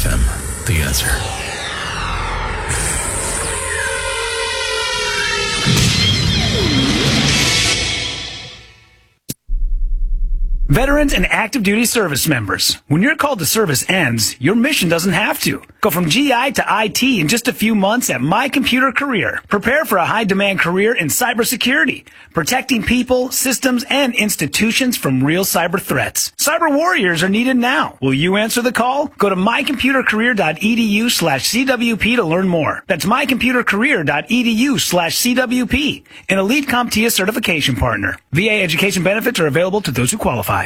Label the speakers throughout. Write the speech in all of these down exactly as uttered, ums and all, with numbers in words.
Speaker 1: F M, The Answer.
Speaker 2: Veterans and active duty service members, when your call to service ends, your mission doesn't have to. Go from G I to I T in just a few months at My Computer Career. Prepare for a high-demand career in cybersecurity, protecting people, systems, and institutions from real cyber threats. Cyber warriors are needed now. Will you answer the call? Go to mycomputercareer.edu slash CWP to learn more. That's mycomputercareer.edu slash CWP, an Elite CompTIA certification partner. V A education benefits are available to those who qualify.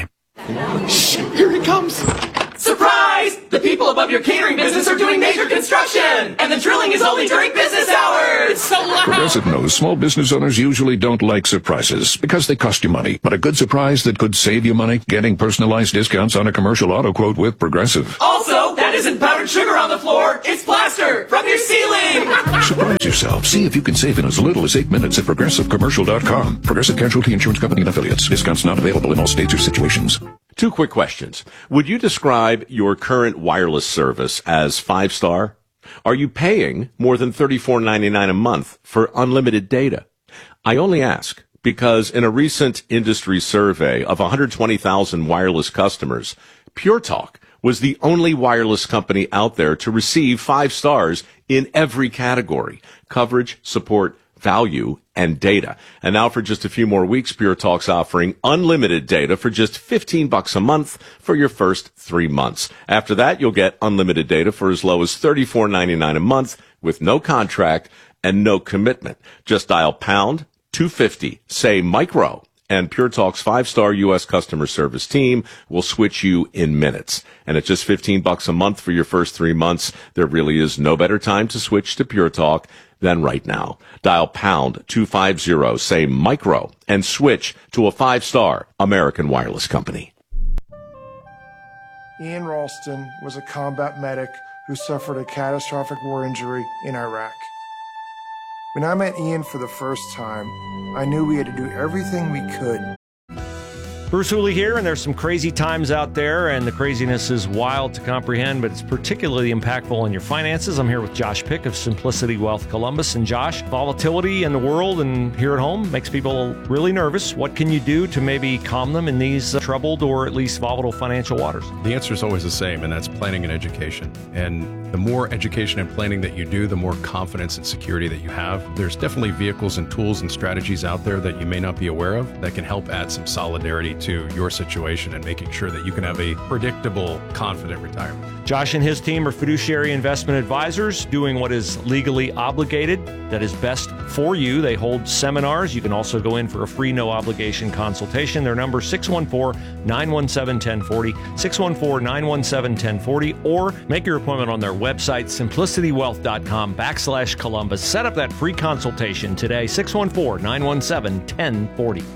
Speaker 3: Shh! Here it comes! Surprise! The people above your catering business are doing major construction! And the drilling is only during business hours! So loud!
Speaker 4: Progressive knows small business owners usually don't like surprises because they cost you money. But a good surprise that could save you money? Getting personalized discounts on a commercial auto quote with Progressive.
Speaker 3: Also, that isn't powdered sugar on the floor, it's plaster from your ceiling!
Speaker 4: Surprise yourself. See if you can save in as little as eight minutes at progressive commercial dot com. Progressive Casualty Insurance Company and Affiliates. Discounts not available in all states or situations.
Speaker 5: Two quick questions. Would you describe your current wireless service as five-star? Are you paying more than thirty-four ninety-nine a month for unlimited data? I only ask because in a recent industry survey of one hundred twenty thousand wireless customers, Pure Talk was the only wireless company out there to receive five stars in every category: coverage, support, value, and data. And now for just a few more weeks, Pure Talk's offering unlimited data for just fifteen bucks a month for your first three months. After that, you'll get unlimited data for as low as thirty-four ninety-nine a month with no contract and no commitment. Just dial pound two fifty, say micro, and Pure Talk's five-star U S customer service team will switch you in minutes. And at just fifteen bucks a month for your first three months, there really is no better time to switch to Pure Talk than right now. Dial pound two fifty, say micro, and switch to a five-star American wireless company.
Speaker 6: Ian Ralston was a combat medic who suffered a catastrophic war injury in Iraq. When I met Ian for the first time, I knew we had to do everything we could.
Speaker 7: Bruce Hooley here, and there's some crazy times out there, and the craziness is wild to comprehend, but it's particularly impactful on your finances. I'm here with Josh Pick of Simplicity Wealth Columbus. And Josh, volatility in the world and here at home makes people really nervous. What can you do to maybe calm them in these uh, troubled or at least volatile financial waters?
Speaker 8: The answer is always the same, and that's planning and education. And the more education and planning that you do, the more confidence and security that you have. There's definitely vehicles and tools and strategies out there that you may not be aware of that can help add some solidarity to your situation and making sure that you can have a predictable, confident retirement.
Speaker 7: Josh and his team are fiduciary investment advisors doing what is legally obligated, that is best for you. They hold seminars. You can also go in for a free, no obligation consultation. Their number six one four, nine one seven, one oh four oh, six one four, nine one seven, one oh four oh, or make your appointment on their website, simplicitywealth.com backslash Columbus. Set up that free consultation today, six one four, nine one seven, one oh four oh.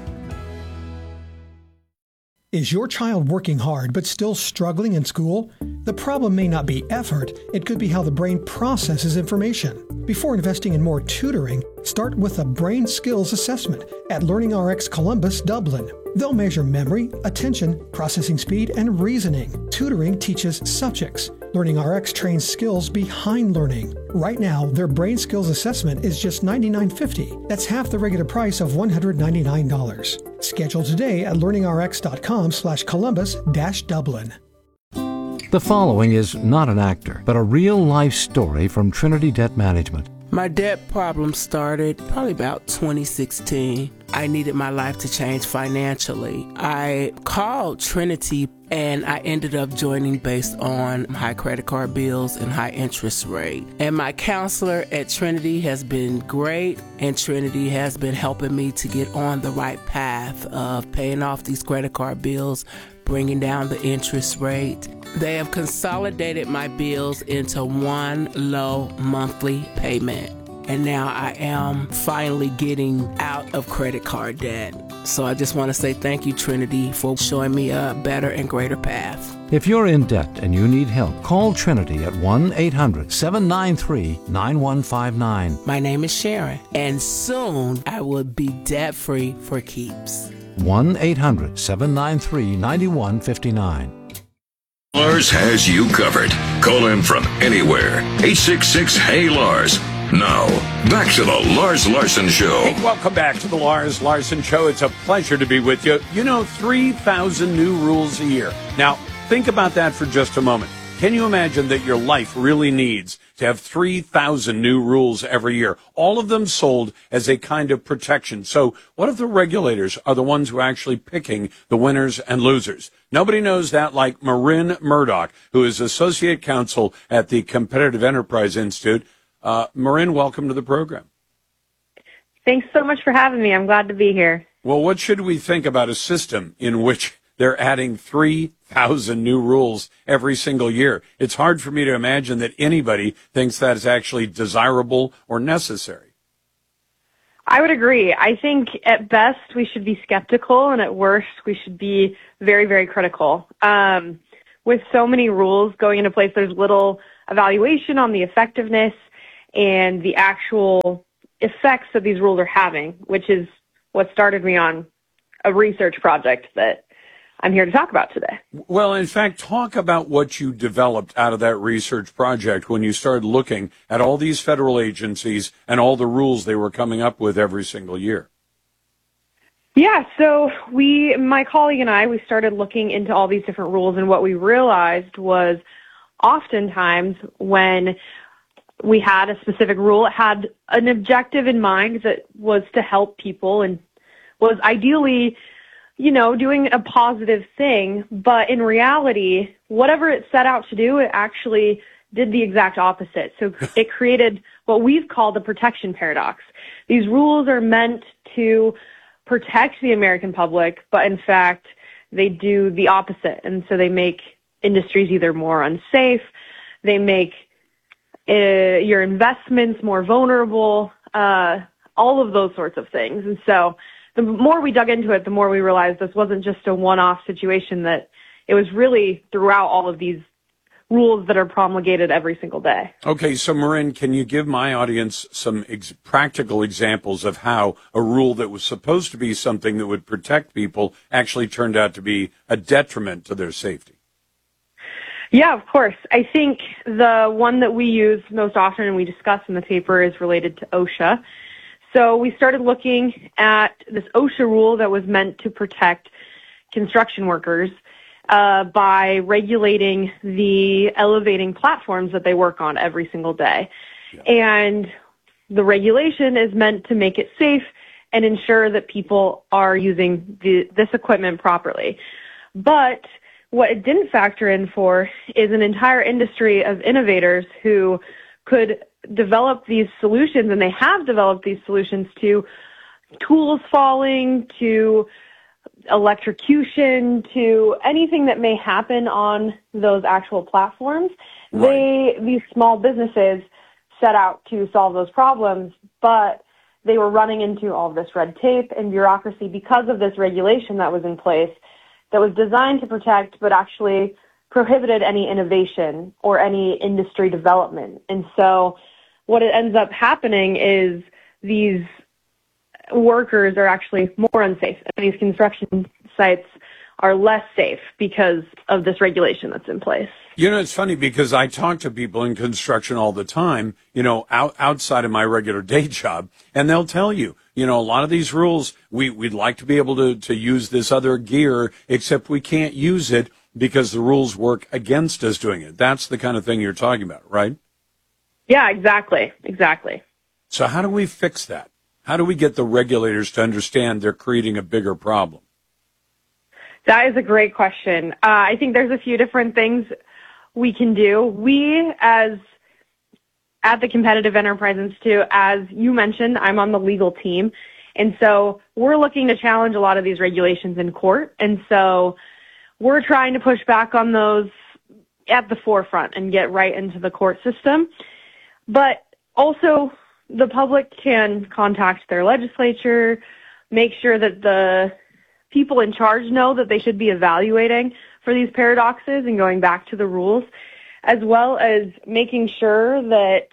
Speaker 9: Is your child working hard but still struggling in school? The problem may not be effort, it could be how the brain processes information. Before investing in more tutoring, start with a brain skills assessment at LearningRx Columbus, Dublin. They'll measure memory, attention, processing speed, and reasoning. Tutoring teaches subjects. LearningRx trains skills behind learning. Right now, their brain skills assessment is just ninety-nine fifty. That's half the regular price of one hundred ninety-nine dollars. Schedule today at learningrx.com slash Columbus dash Dublin.
Speaker 10: The following is not an actor, but a real-life story from Trinity Debt Management.
Speaker 11: My debt problem started probably about twenty sixteen. I needed my life to change financially. I called Trinity and I ended up joining based on high credit card bills and high interest rate. And my counselor at Trinity has been great, and Trinity has been helping me to get on the right path of paying off these credit card bills, bringing down the interest rate. They have consolidated my bills into one low monthly payment. And now I am finally getting out of credit card debt. So I just want to say thank you, Trinity, for showing me a better and greater path.
Speaker 10: If you're in debt and you need help, call Trinity at one eight hundred, seven nine three, nine one five nine.
Speaker 11: My name is Sharon, and soon I will be debt-free for keeps.
Speaker 10: one eight hundred, seven nine three, nine one five nine.
Speaker 4: Lars has you covered. Call in from anywhere. eight six six, H E Y, Lars. Now, back to the Lars Larson Show.
Speaker 1: Hey, welcome back to the Lars Larson Show. It's a pleasure to be with you. You know, three thousand new rules a year. Now, think about that for just a moment. Can you imagine that your life really needs to have three thousand new rules every year, all of them sold as a kind of protection? So what if the regulators are the ones who are actually picking the winners and losers? Nobody knows that like Marin Murdoch, who is Associate Counsel at the Competitive Enterprise Institute. Uh, Marin, welcome to the program.
Speaker 12: Thanks so much for having me. I'm glad to be here.
Speaker 1: Well, what should we think about a system in which they're adding three thousand new rules every single year? It's hard for me to imagine that anybody thinks that is actually desirable or necessary.
Speaker 12: I would agree. I think at best we should be skeptical, and at worst we should be very, very critical. Um, with so many rules going into place, there's little evaluation on the effectiveness and the actual effects that these rules are having, which is what started me on a research project that I'm here to talk about today.
Speaker 1: Well, in fact, talk about what you developed out of that research project when you started looking at all these federal agencies and all the rules they were coming up with every single year.
Speaker 12: Yeah, so we, my colleague and I, we started looking into all these different rules, and what we realized was oftentimes when we had a specific rule, it had an objective in mind that was to help people and was ideally, you know, doing a positive thing, but in reality, whatever it set out to do, it actually did the exact opposite. So it created what we've called the protection paradox. These rules are meant to protect the American public, but in fact, they do the opposite. And so they make industries either more unsafe, they make uh, your investments more vulnerable, uh, all of those sorts of things. And so the more we dug into it, the more we realized this wasn't just a one-off situation, that it was really throughout all of these rules that are promulgated every single day.
Speaker 1: Okay, so Marin, can you give my audience some ex- practical examples of how a rule that was supposed to be something that would protect people actually turned out to be a detriment to their safety?
Speaker 12: Yeah, of course. I think the one that we use most often and we discuss in the paper is related to OSHA. So we started looking at this OSHA rule that was meant to protect construction workers uh, by regulating the elevating platforms that they work on every single day. Yeah. And the regulation is meant to make it safe and ensure that people are using the, this equipment properly. But what it didn't factor in for is an entire industry of innovators who could develop these solutions, and they have developed these solutions to tools falling, to electrocution, to anything that may happen on those actual platforms. Right. They, these small businesses set out to solve those problems, but they were running into all of this red tape and bureaucracy because of this regulation that was in place that was designed to protect, but actually prohibited any innovation or any industry development. And so what it ends up happening is these workers are actually more unsafe, and these construction sites are less safe because of this regulation that's in place.
Speaker 1: You know, it's funny because I talk to people in construction all the time, you know, out, outside of my regular day job, and they'll tell you, you know, a lot of these rules, we, we'd like to be able to, to use this other gear, except we can't use it because the rules work against us doing it. That's the kind of thing you're talking about, right?
Speaker 12: Yeah, exactly. Exactly.
Speaker 1: So how do we fix that? How do we get the regulators to understand they're creating a bigger problem?
Speaker 12: That is a great question. Uh, I think there's a few different things we can do. We, as at the Competitive Enterprise Institute, as you mentioned, I'm on the legal team. And so we're looking to challenge a lot of these regulations in court. And so we're trying to push back on those at the forefront and get right into the court system. But also the public can contact their legislature, make sure that the people in charge know that they should be evaluating for these paradoxes and going back to the rules, as well as making sure that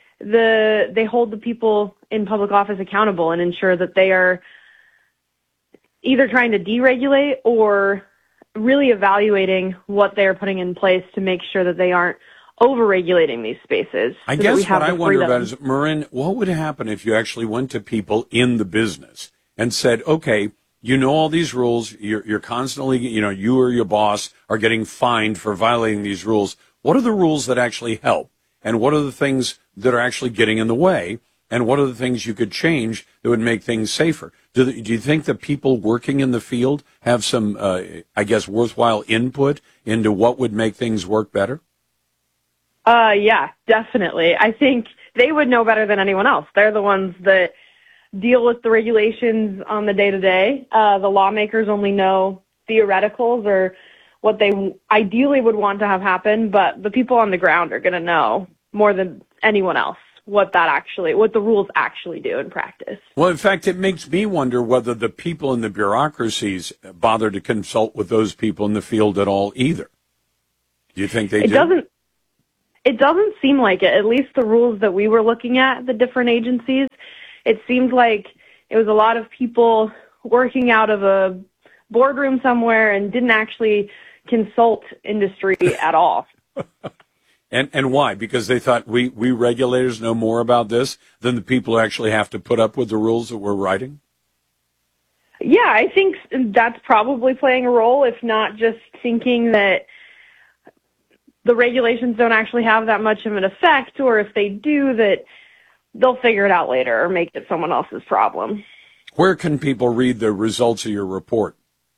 Speaker 12: the they hold the people in public office accountable and ensure that they are either trying to deregulate or really evaluating what they're putting in place to make sure that they aren't over-regulating these spaces.
Speaker 1: I
Speaker 12: so
Speaker 1: guess what I
Speaker 12: the
Speaker 1: wonder
Speaker 12: freedom.
Speaker 1: about is, Marin, what would happen if you actually went to people in the business and said, okay, you know all these rules, you're, you're constantly, you know, you or your boss are getting fined for violating these rules. What are the rules that actually help? And what are the things that are actually getting in the way? And what are the things you could change that would make things safer? Do, the, do you think that people working in the field have some, uh, I guess, worthwhile input into what would make things work better?
Speaker 12: Uh, yeah, definitely. I think they would know better than anyone else. They're the ones that deal with the regulations on the day-to-day. Uh, the lawmakers only know theoreticals or what they ideally would want to have happen, but the people on the ground are going to know more than anyone else what that actually, what the rules actually do in practice.
Speaker 1: Well, in fact, it makes me wonder whether the people in the bureaucracies bother to consult with those people in the field at all either. Do you think they
Speaker 12: it
Speaker 1: do?
Speaker 12: Doesn't, it doesn't seem like it, at least the rules that we were looking at, the different agencies. It seemed like it was a lot of people working out of a boardroom somewhere and didn't actually consult industry at all.
Speaker 1: And and why? Because they thought we, we regulators know more about this than the people who actually have to put up with the rules that we're writing?
Speaker 12: Yeah, I think that's probably playing a role, if not just thinking that the regulations don't actually have that much of an effect, or if they do, that they'll figure it out later or make it someone else's problem.
Speaker 1: Where can people read the results of your report?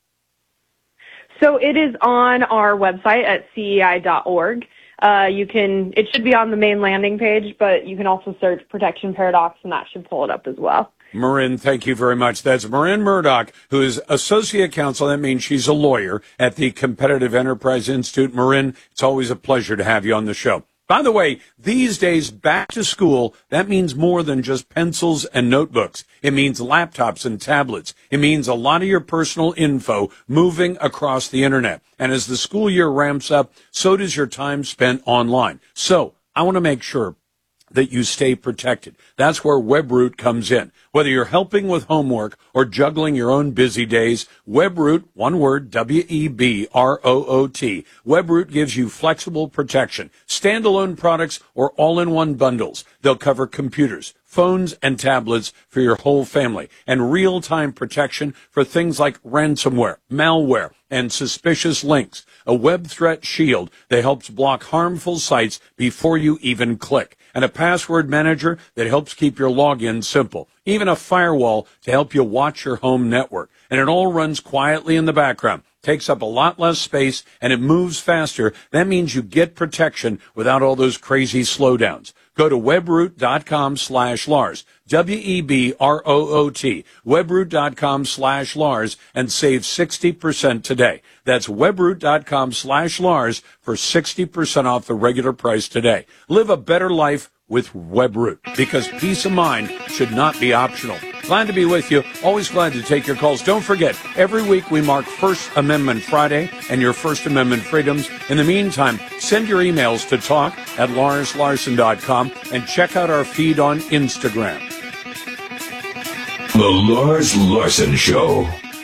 Speaker 12: So it is on our website at C E I dot org. Uh, you can, it should be on the main landing page, but you can also search Protection Paradox, and that should pull it up as well.
Speaker 1: Marin, thank you very much. That's Marin Murdoch, who is Associate Counsel. That means she's a lawyer at the Competitive Enterprise Institute. Marin, it's always a pleasure to have you on the show. By the way, these days, back to school, that means more than just pencils and notebooks. It means laptops and tablets. It means a lot of your personal info moving across the internet. And as the school year ramps up, so does your time spent online. So I want to make sure that you stay protected. That's where WebRoot comes in. Whether you're helping with homework or juggling your own busy days, WebRoot, one word, W E B R O O T, WebRoot gives you flexible protection, standalone products or all-in-one bundles. They'll cover computers, phones, and tablets for your whole family, and real-time protection for things like ransomware, malware, and suspicious links. A web threat shield that helps block harmful sites before you even click. And a password manager that helps keep your login simple. Even a firewall to help you watch your home network. And it all runs quietly in the background. Takes up a lot less space, and it moves faster. That means you get protection without all those crazy slowdowns. Go to webroot.com slash Lars, W E B R O O T, webroot.com slash Lars, and save sixty percent today. That's webroot.com slash Lars for sixty percent off the regular price today. Live a better life with WebRoot, because peace of mind should not be optional. Glad to be with you. Always glad to take your calls. Don't forget, every week we mark First Amendment Friday and your First Amendment freedoms. In the meantime, send your emails to talk at lars larson dot com and check out our feed on Instagram.
Speaker 13: The Lars Larson Show.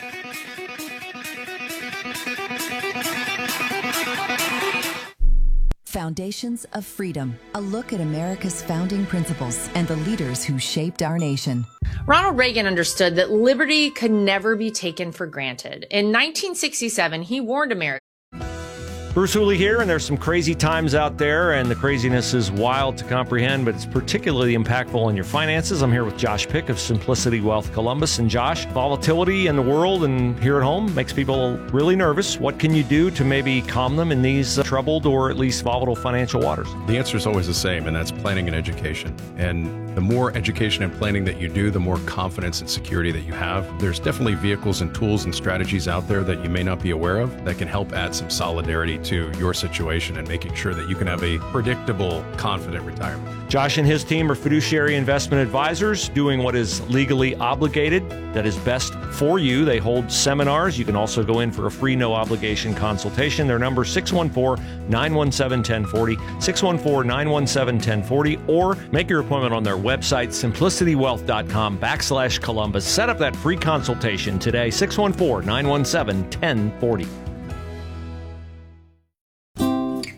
Speaker 14: Foundations of Freedom, a look at America's founding principles and the leaders who shaped our nation.
Speaker 15: Ronald Reagan understood that liberty could never be taken for granted. In nineteen sixty-seven, he warned America.
Speaker 7: Bruce Hooley here, and there's some crazy times out there, and the craziness is wild to comprehend, but it's particularly impactful on your finances. I'm here with Josh Pick of Simplicity Wealth Columbus. And Josh, volatility in the world and here at home makes people really nervous. What can you do to maybe calm them in these uh, troubled or at least volatile financial waters?
Speaker 8: The answer is always the same, and that's planning and education. And the more education and planning that you do, the more confidence and security that you have. There's definitely vehicles and tools and strategies out there that you may not be aware of that can help add some solidarity to your situation and making sure that you can have a predictable, confident retirement.
Speaker 7: Josh and his team are fiduciary investment advisors doing what is legally obligated, that is best for you. They hold seminars. You can also go in for a free, no obligation consultation. Their number is six one four, nine one seven, one zero four zero, six one four, nine one seven, one zero four zero, or make your appointment on their website, simplicitywealth.com backslash Columbus. Set up that free consultation today, six one four, nine one seven, one zero four zero.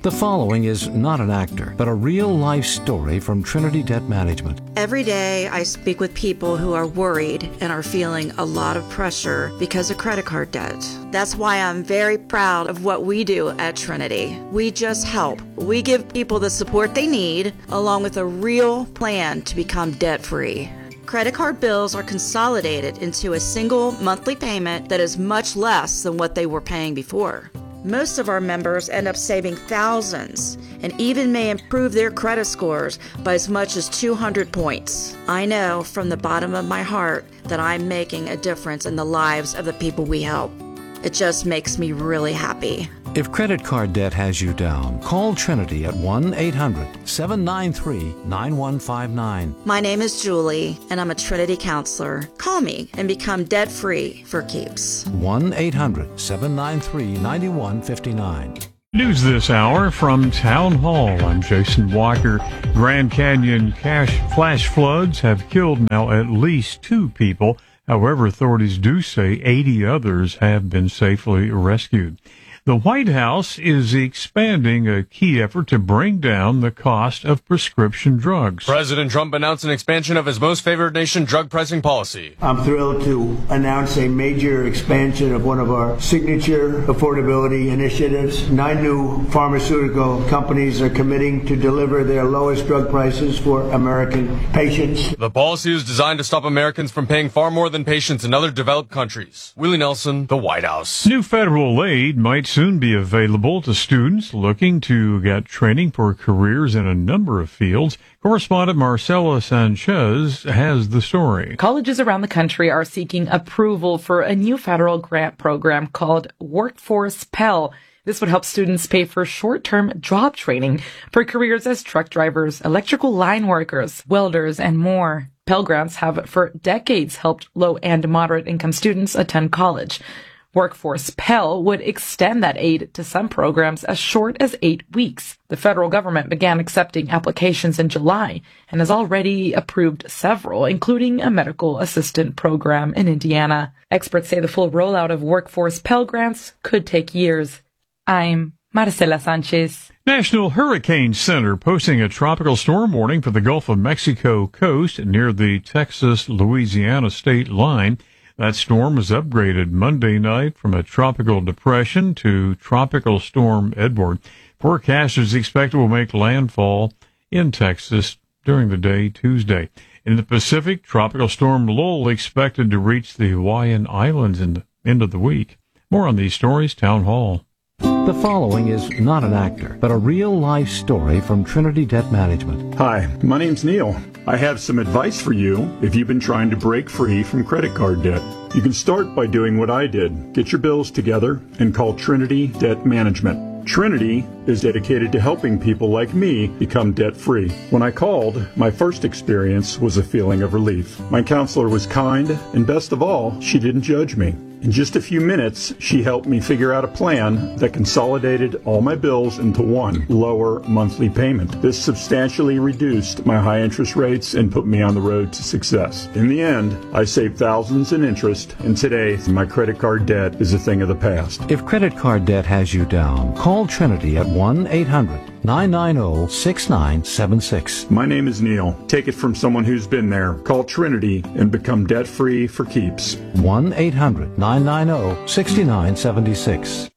Speaker 10: The following is not an actor, but a real-life story from Trinity Debt Management.
Speaker 16: Every day I speak with people who are worried and are feeling a lot of pressure because of credit card debt. That's why I'm very proud of what we do at Trinity. We just help. We give people the support they need, along with a real plan to become debt-free. Credit card bills are consolidated into a single monthly payment that is much less than what they were paying before. Most of our members end up saving thousands and even may improve their credit scores by as much as two hundred points. I know from the bottom of my heart that I'm making a difference in the lives of the people we help. It just makes me really happy.
Speaker 10: If credit card debt has you down, call Trinity at one eight hundred seven nine three nine one five nine.
Speaker 16: My name is Julie, and I'm a Trinity counselor. Call me and become debt-free for keeps.
Speaker 10: one eight hundred seven nine three nine one five nine.
Speaker 17: News this hour from Town Hall. I'm Jason Walker. Grand Canyon cash flash floods have killed now at least two people. However, authorities do say eighty others have been safely rescued. The White House is expanding a key effort to bring down the cost of prescription drugs.
Speaker 18: President Trump announced an expansion of his most favored nation drug pricing policy.
Speaker 19: I'm thrilled to announce a major expansion of one of our signature affordability initiatives. Nine new pharmaceutical companies are committing to deliver their lowest drug prices for American patients.
Speaker 18: The policy is designed to stop Americans from paying far more than patients in other developed countries. Willie Nelson, The White House.
Speaker 17: New federal aid might soon be available to students looking to get training for careers in a number of fields. Correspondent Marcela Sanchez has the story.
Speaker 20: Colleges around the country are seeking approval for a new federal grant program called Workforce Pell. This would help students pay for short-term job training for careers as truck drivers, electrical line workers, welders, and more. Pell Grants have for decades helped low and moderate income students attend college. Workforce Pell would extend that aid to some programs as short as eight weeks. The federal government began accepting applications in July and has already approved several, including a medical assistant program in Indiana. Experts say the full rollout of Workforce Pell Grants could take years. I'm Marcela Sanchez.
Speaker 17: National Hurricane Center posting a tropical storm warning for the Gulf of Mexico coast near the Texas-Louisiana state line. That storm was upgraded Monday night from a tropical depression to Tropical Storm Edward. Forecasters expect it will make landfall in Texas during the day Tuesday. In the Pacific, Tropical Storm Lowell expected to reach the Hawaiian Islands in the end of the week. More on these stories, Town Hall.
Speaker 10: The following is not an actor, but a real-life story from Trinity Debt Management.
Speaker 21: Hi, my name's Neil. I have some advice for you if you've been trying to break free from credit card debt. You can start by doing what I did. Get your bills together and call Trinity Debt Management. Trinity is dedicated to helping people like me become debt-free. When I called, my first experience was a feeling of relief. My counselor was kind, and best of all, she didn't judge me. In just a few minutes, she helped me figure out a plan that consolidated all my bills into one lower monthly payment. This substantially reduced my high interest rates and put me on the road to success. In the end, I saved thousands in interest, and today, my credit card debt is a thing of the past.
Speaker 10: If credit card debt has you down, call Trinity at one eight hundred nine nine zero six nine seven six.
Speaker 21: My name is Neil. Take it from someone who's been there. Call Trinity and become debt-free for keeps.
Speaker 10: one eight hundred nine nine zero six nine seven six.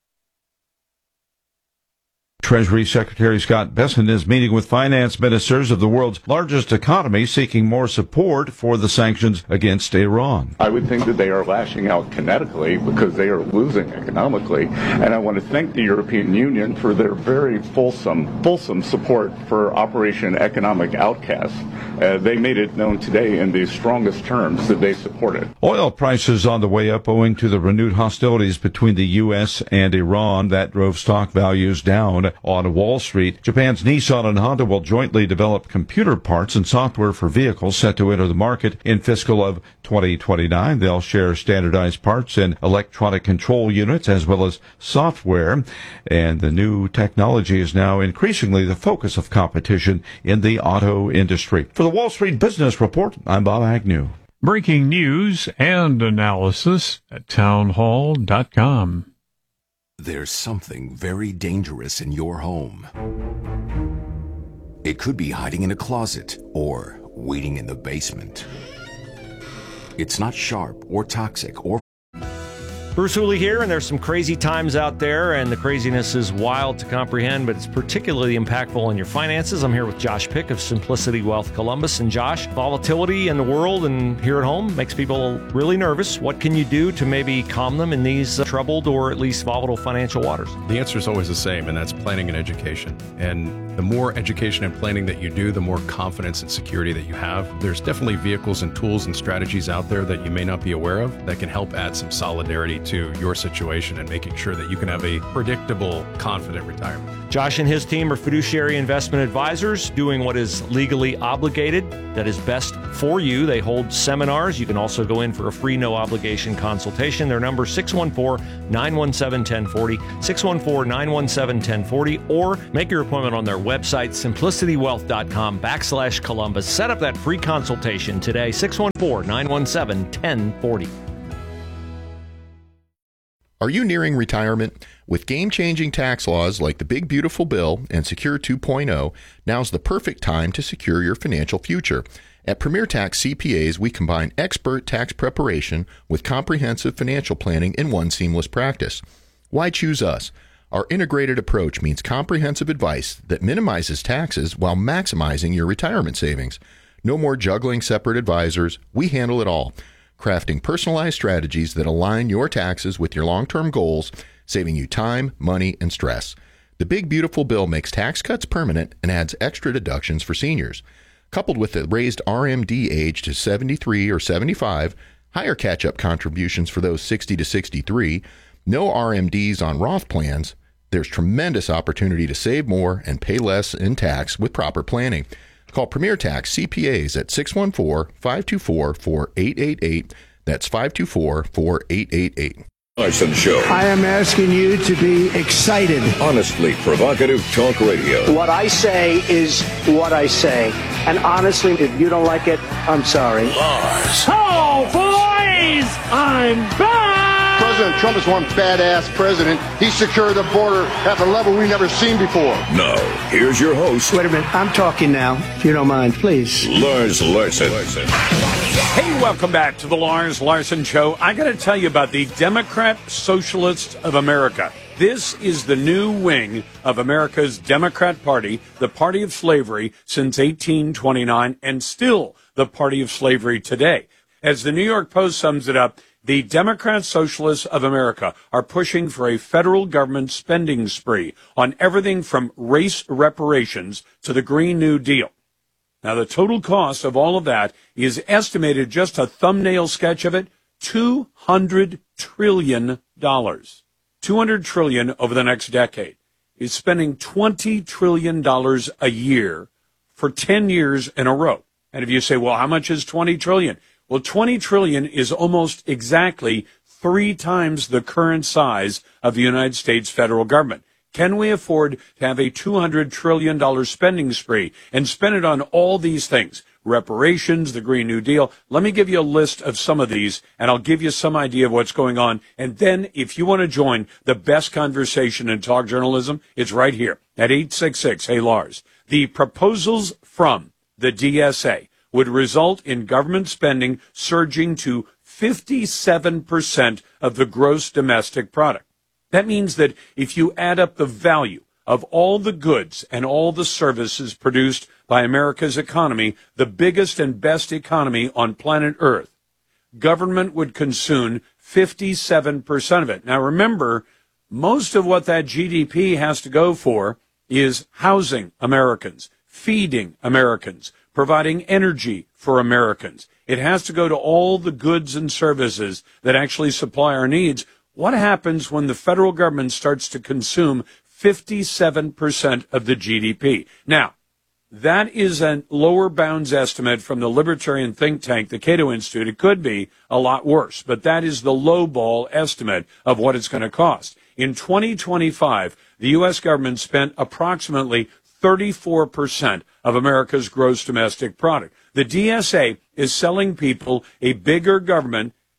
Speaker 22: Treasury Secretary Scott Bessent is meeting with finance ministers of the world's largest economy, seeking more support for the sanctions against Iran.
Speaker 23: I would think that they are lashing out kinetically because they are losing economically. And I want to thank the European Union for their very fulsome, fulsome support for Operation Economic Outcast. Uh, they made it known today in the strongest terms that they support it.
Speaker 22: Oil prices on the way up owing to the renewed hostilities between the U S and Iran. That drove stock values down on Wall Street. Japan's Nissan and Honda will jointly develop computer parts and software for vehicles set to enter the market in fiscal of twenty twenty-nine. They'll share standardized parts and electronic control units as well as software. And the new technology is now increasingly the focus of competition in the auto industry. For the Wall Street Business Report, I'm Bob Agnew.
Speaker 17: Breaking news and analysis at townhall dot com.
Speaker 2: There's something very dangerous in your home. It could be hiding in a closet or waiting in the basement. It's not sharp or toxic or
Speaker 7: Bruce Hooley here, and there's some crazy times out there, and the craziness is wild to comprehend, but it's particularly impactful on your finances. I'm here with Josh Pick of Simplicity Wealth Columbus. And Josh, volatility in the world and here at home makes people really nervous. What can you do to maybe calm them in these uh, troubled or at least volatile financial waters?
Speaker 8: The answer is always the same, and that's planning and education. And the more education and planning that you do, the more confidence and security that you have. There's definitely vehicles and tools and strategies out there that you may not be aware of that can help add some solidarity to your situation and making sure that you can have a predictable, confident retirement.
Speaker 7: Josh and his team are fiduciary investment advisors doing what is legally obligated, that is best for you. They hold seminars. You can also go in for a free, no obligation consultation. Their number is six one four, nine one seven, one zero four zero, six one four, nine one seven, one zero four zero, or make your appointment on their website, simplicitywealth.com backslash Columbus. Set up that free consultation today, six one four, nine one seven, one zero four zero.
Speaker 3: Are you nearing retirement? With game-changing tax laws like the Big Beautiful Bill and Secure two point oh, now's the perfect time to secure your financial future. At Premier Tax C P As, we combine expert tax preparation with comprehensive financial planning in one seamless practice. Why choose us? Our integrated approach means comprehensive advice that minimizes taxes while maximizing your retirement savings. No more juggling separate advisors. We handle it all, crafting personalized strategies that align your taxes with your long-term goals, saving you time, money, and stress. The Big Beautiful Bill makes tax cuts permanent and adds extra deductions for seniors. Coupled with the raised R M D age to seventy-three or seventy-five, higher catch-up contributions for those sixty to sixty-three, no R M Ds on Roth plans, there's tremendous opportunity to save more and pay less in tax with proper planning. Call Premier Tax C P As at six one four, five two four, four eight eight eight. That's five two four, four eight eight eight.
Speaker 13: Larson Show.
Speaker 19: I am asking you to be excited.
Speaker 13: Honestly provocative talk radio.
Speaker 5: What I say is what I say. And honestly, if you don't like it, I'm sorry.
Speaker 13: Lars.
Speaker 5: Oh, boys! I'm back!
Speaker 24: President Trump is one badass president. He secured the border at the level we've never seen before.
Speaker 13: Now, here's your host.
Speaker 19: Wait a minute. I'm talking now, if you don't mind, please.
Speaker 13: Lars Larson.
Speaker 1: Hey, welcome back to the Lars Larson Show. I got to tell you about the Democrat Socialists of America. This is the new wing of America's Democrat Party, the party of slavery since eighteen twenty-nine, and still the party of slavery today. As the New York Post sums it up, the Democrat Socialists of America are pushing for a federal government spending spree on everything from race reparations to the Green New Deal. Now, the total cost of all of that is estimated, just a thumbnail sketch of it, two hundred trillion dollars. two hundred trillion dollars over the next decade. Is spending twenty trillion dollars a year for ten years in a row. And if you say, well, how much is twenty trillion dollars? Well, twenty trillion dollars is almost exactly three times the current size of the United States federal government. Can we afford to have a two hundred trillion dollars spending spree and spend it on all these things? Reparations, the Green New Deal. Let me give you a list of some of these, and I'll give you some idea of what's going on. And then if you want to join the best conversation in talk journalism, it's right here at eight six six, hey Lars. The proposals from the D S A would result in government spending surging to fifty-seven percent of the gross domestic product. That means that if you add up the value of all the goods and all the services produced by America's economy, the biggest and best economy on planet Earth, government would consume fifty-seven percent of it. Now remember, most of what that G D P has to go for is housing Americans, feeding Americans, providing energy for Americans. It has to go to all the goods and services that actually supply our needs. What happens when the federal government starts to consume fifty-seven percent of the G D P? Now, that is a lower bounds estimate from the libertarian think tank, the Cato Institute. It could be a lot worse, but that is the lowball estimate of what it's going to cost. In twenty twenty-five, the U S government spent approximately thirty-four percent of America's gross domestic product. The D S A is selling people a bigger government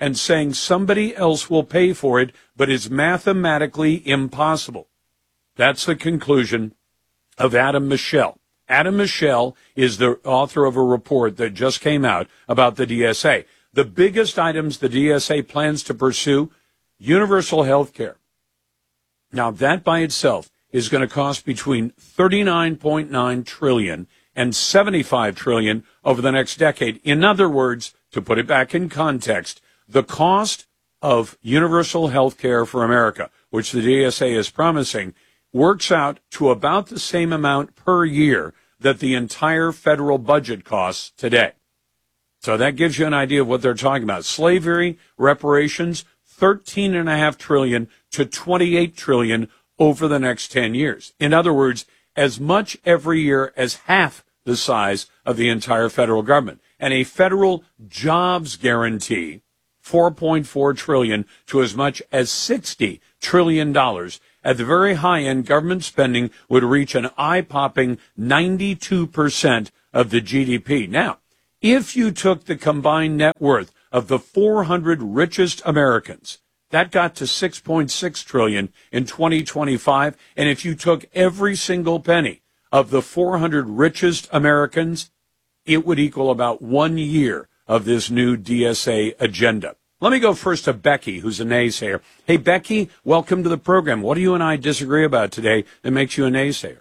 Speaker 1: and saying somebody else will pay for it, but it's mathematically impossible. That's the conclusion of Adam Michel. Adam Michel is the author of a report that just came out about the D S A. The biggest items the D S A plans to pursue, universal health care. Now, that by itself is going to cost between thirty-nine point nine trillion dollars and seventy-five trillion dollars over the next decade. In other words, to put it back in context, the cost of universal health care for America, which the D S A is promising, works out to about the same amount per year that the entire federal budget costs today. So that gives you an idea of what they're talking about. Slavery reparations, thirteen point five trillion dollars to twenty-eight trillion dollars over the next ten years. In other words, as much every year as half the size of the entire federal government. And a federal jobs guarantee, four point four trillion dollars to as much as sixty trillion dollars. At the very high end, government spending would reach an eye-popping ninety-two percent of the G D P. Now, if you took the combined net worth of the four hundred richest Americans, that got to six point six trillion dollars in twenty twenty-five. And if you took every single penny of the four hundred richest Americans, it would equal about one year of this new D S A agenda. Let me go first to Becky, who's a naysayer. Hey, Becky, welcome to the program. What do you and I disagree about today that makes you a naysayer?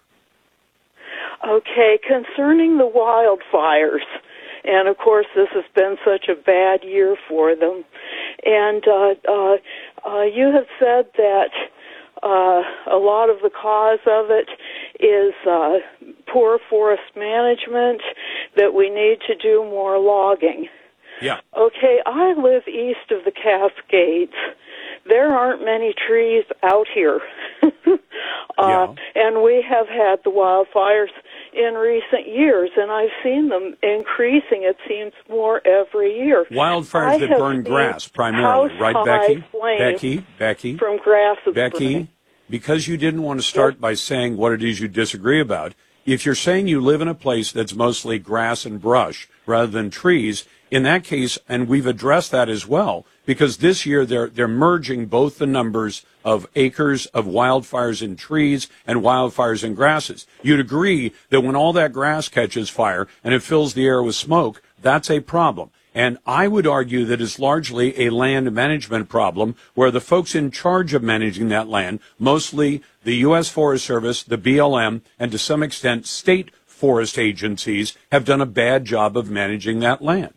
Speaker 4: Okay, concerning the wildfires, and of course this has been such a bad year for them, and uh, uh, uh, you have said that uh, a lot of the cause of it is uh, poor forest management, that we need to do more logging.
Speaker 1: Yeah.
Speaker 4: Okay, I live east of the Cascades. There aren't many trees out here. uh,
Speaker 1: yeah.
Speaker 4: And we have had the wildfires in recent years, and I've seen them increasing, it seems, more every year.
Speaker 1: Wildfires
Speaker 4: I
Speaker 1: that burn grass primarily, right, Becky? Becky, Becky,
Speaker 4: from grass
Speaker 1: Becky,
Speaker 4: burning.
Speaker 1: Because you didn't want to start by saying what it is you disagree about, if you're saying you live in a place that's mostly grass and brush rather than trees, in that case, and we've addressed that as well, because this year they're they're merging both the numbers of acres of wildfires in trees and wildfires in grasses. You'd agree that when all that grass catches fire and it fills the air with smoke, that's a problem. And I would argue that it's largely a land management problem where the folks in charge of managing that land, mostly the U S Forest Service, the B L M, and to some extent state forest agencies, have done a bad job of managing that land.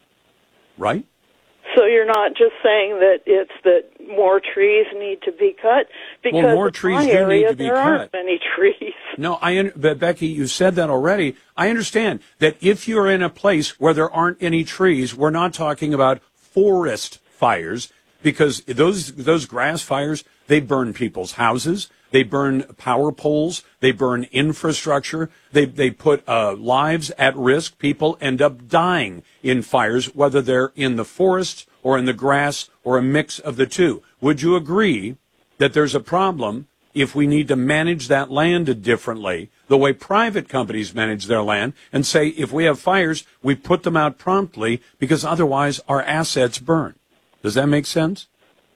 Speaker 1: Right?
Speaker 4: So you're not just saying that it's that more trees need to be cut? Because
Speaker 1: well, more
Speaker 4: in
Speaker 1: trees
Speaker 4: my
Speaker 1: do
Speaker 4: area,
Speaker 1: need to be
Speaker 4: there
Speaker 1: cut.
Speaker 4: aren't many trees.
Speaker 1: No, I, but Becky, you said that already. I understand that if you're in a place where there aren't any trees, we're not talking about forest fires, because those those grass fires, they burn people's houses, they burn power poles, they burn infrastructure, they they put uh, lives at risk. People end up dying in fires, whether they're in the forest or in the grass or a mix of the two. Would you agree that there's a problem if we need to manage that land differently, the way private companies manage their land, and say if we have fires, we put them out promptly because otherwise our assets burn? Does that make sense?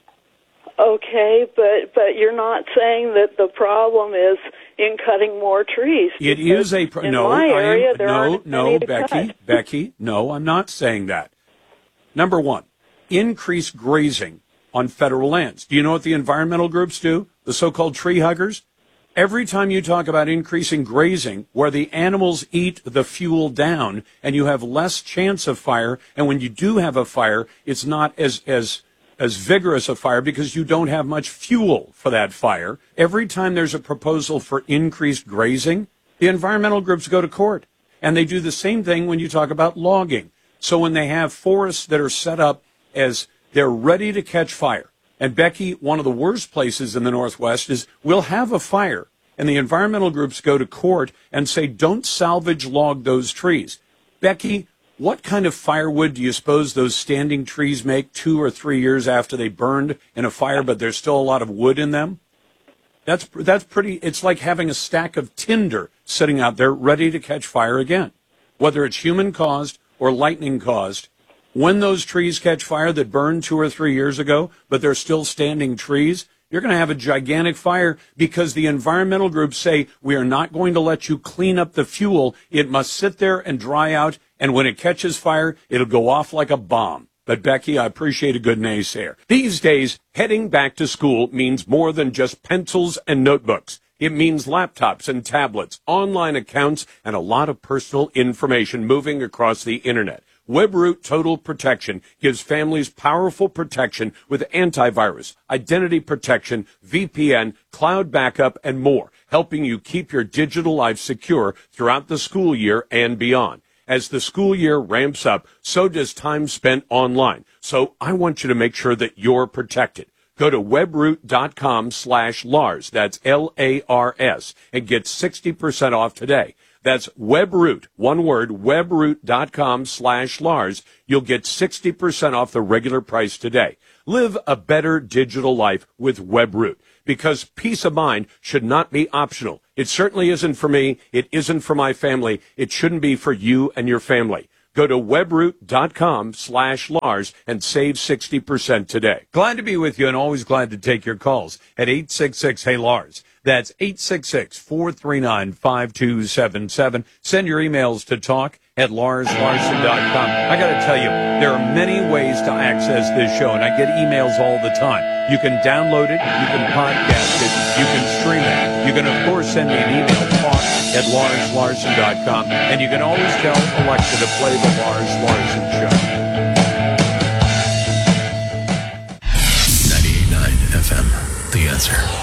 Speaker 4: Okay, but but you're not saying that the problem is in cutting more trees.
Speaker 1: It is a pro-
Speaker 4: in
Speaker 1: no.
Speaker 4: my area,
Speaker 1: I am,
Speaker 4: there
Speaker 1: no,
Speaker 4: aren't
Speaker 1: no,
Speaker 4: any to
Speaker 1: Becky,
Speaker 4: cut.
Speaker 1: Becky. No, I'm not saying that. Number one, increase grazing on federal lands. Do you know what the environmental groups do? The so-called tree huggers. Every time you talk about increasing grazing, where the animals eat the fuel down, and you have less chance of fire, and when you do have a fire, it's not as as as vigorous a fire because you don't have much fuel for that fire. Every time there's a proposal for increased grazing, the environmental groups go to court. And they do the same thing when you talk about logging. So when they have forests that are set up as they're ready to catch fire. And Becky, one of the worst places in the Northwest is we'll have a fire and the environmental groups go to court and say, don't salvage log those trees. Becky, what kind of firewood do you suppose those standing trees make two or three years after they burned in a fire, but there's still a lot of wood in them? That's that's pretty, it's like having a stack of tinder sitting out there ready to catch fire again. Whether it's human caused or lightning caused, When those trees catch fire that burned two or three years ago, but they're still standing trees, you're going to have a gigantic fire because the environmental groups say we are not going to let you clean up the fuel. It must sit there and dry out, and when it catches fire, it'll go off like a bomb. But, Becky, I appreciate a good naysayer. These days, heading back to school means more than just pencils and notebooks. It means laptops and tablets, online accounts, and a lot of personal information moving across the Internet. WebRoot Total Protection gives families powerful protection with antivirus, identity protection, V P N, cloud backup, and more, helping you keep your digital life secure throughout the school year and beyond. As the school year ramps up, so does time spent online. So I want you to make sure that you're protected. Go to webroot.com slash Lars, that's L A R S, and get sixty percent off today. That's WebRoot, one word, webroot.com slash Lars. You'll get sixty percent off the regular price today. Live a better digital life with WebRoot, because peace of mind should not be optional. It certainly isn't for me. It isn't for my family. It shouldn't be for you and your family. Go to webroot.com slash Lars and save sixty percent today. Glad to be with you and always glad to take your calls at eight six six, hey Lars. That's eight six six, four three nine, five two seven seven. Send your emails to talk at lars larson dot com. I got to tell you, there are many ways to access this show, and I get emails all the time. You can download it, you can podcast it, you can stream it. You can, of course, send me an email, talk at lars larson dot com, and you can always tell Alexa to play the Lars Larson Show.
Speaker 6: ninety-eight point nine F M, The Answer.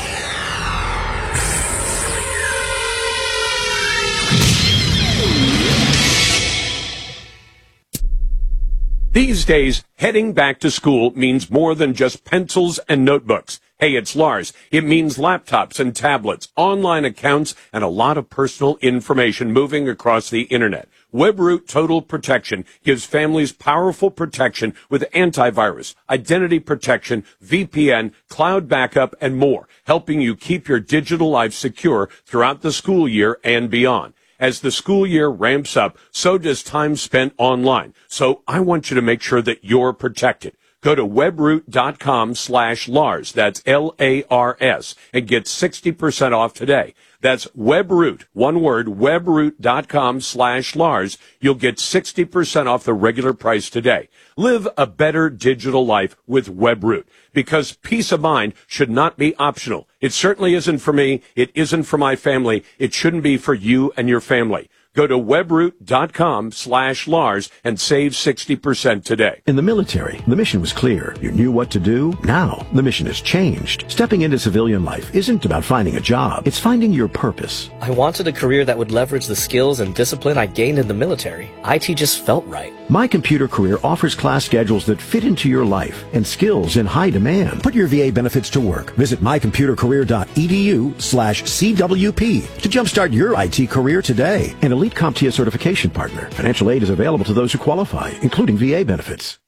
Speaker 1: These days, heading back to school means more than just pencils and notebooks. Hey, it's Lars. It means laptops and tablets, online accounts, and a lot of personal information moving across the Internet. WebRoot Total Protection gives families powerful protection with antivirus, identity protection, V P N, cloud backup, and more, helping you keep your digital life secure throughout the school year and beyond. As the school year ramps up, so does time spent online. So I want you to make sure that you're protected. Go to webroot.com slash Lars, that's L A R S, and get sixty percent off today. That's WebRoot, one word, webroot.com slash Lars. You'll get sixty percent off the regular price today. Live a better digital life with WebRoot, because peace of mind should not be optional. It certainly isn't for me. It isn't for my family. It shouldn't be for you and your family. Go to webroot.com slash Lars and save sixty percent today.
Speaker 9: In the military, the mission was clear. You knew what to do. Now, the mission has changed. Stepping into civilian life isn't about finding a job. It's finding your purpose.
Speaker 11: I wanted a career that would leverage the skills and discipline I gained in the military. I T just felt right.
Speaker 9: My Computer Career offers class schedules that fit into your life and skills in high demand. Put your V A benefits to work. Visit mycomputercareer.edu slash CWP to jumpstart your I T career today. An elite CompTIA certification partner. Financial aid is available to those who qualify, including V A benefits.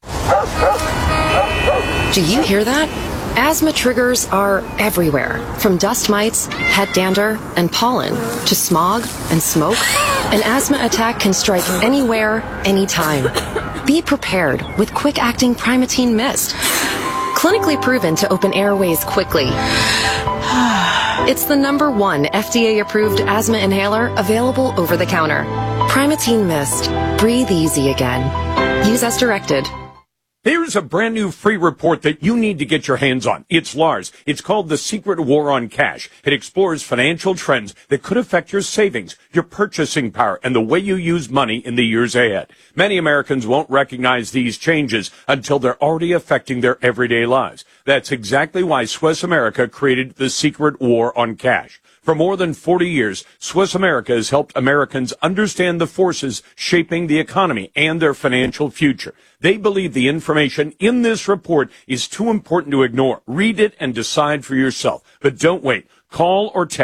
Speaker 12: Do you hear that? Asthma triggers are everywhere, from dust mites, head dander, and pollen, to smog and smoke. An asthma attack can strike anywhere, anytime. Be prepared with quick-acting Primatene Mist. Clinically proven to open airways quickly. It's the number one F D A-approved asthma inhaler available over the counter. Primatene Mist. Breathe easy again. Use as directed.
Speaker 1: Here's a brand new free report that you need to get your hands on. It's Lars. It's called The Secret War on Cash. It explores financial trends that could affect your savings, your purchasing power, and the way you use money in the years ahead. Many Americans won't recognize these changes until they're already affecting their everyday lives. That's exactly why Swiss America created The Secret War on Cash. For more than forty years, Swiss America has helped Americans understand the forces shaping the economy and their financial future. They believe the information in this report is too important to ignore. Read it and decide for yourself. But don't wait. Call or text